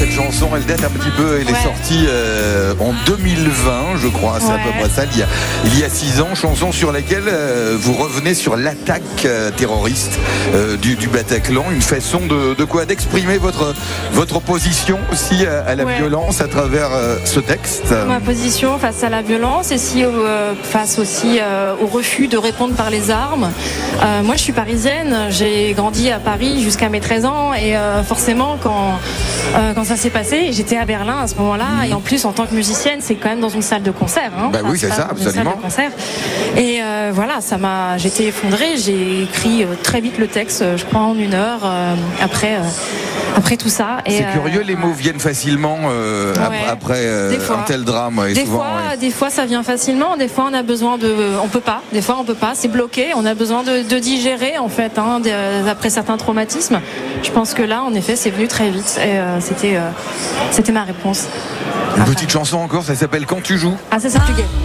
cette chanson, elle date un petit peu, elle est sortie en 2020, je crois, c'est à peu près ça, il y a 6 ans, chanson sur laquelle vous revenez sur l'attaque terroriste du Bataclan, une façon de quoi, d'exprimer votre opposition aussi à la violence à travers ce texte. Ma position face à la violence et face aussi au refus de répondre par les armes. Moi je suis parisienne, j'ai grandi à Paris jusqu'à mes 13 ans et forcément quand ça s'est passé, j'étais à Berlin à ce moment-là et en plus en tant que musicienne c'est quand même dans une salle de concert. Oui c'est ça, absolument. Et voilà, j'étais effondrée, j'ai écrit très vite le texte, je crois en 1 heure après tout ça. C'est curieux, les mots viennent facilement après un tel drame. Des fois ça vient facilement, des fois on a besoin on peut pas, c'est bloqué, on a besoin de digérer en fait après certains traumatismes. Je pense que là en effet c'est venu très vite et c'était ma réponse. Une petite chanson encore, ça s'appelle Quand tu joues. Ah ça c'est plus gai.